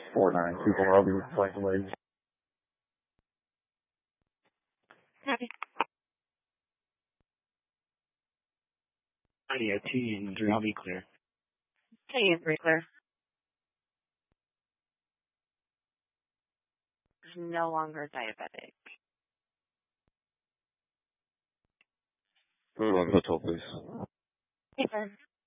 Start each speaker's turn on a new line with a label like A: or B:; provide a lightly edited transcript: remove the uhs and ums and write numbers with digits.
A: 4924, I'll be playing late.
B: IDOT and Drew, I'll be clear.
C: Hey, Avery Clear. No longer diabetic.
A: Hotel, please.
C: Hey, sir.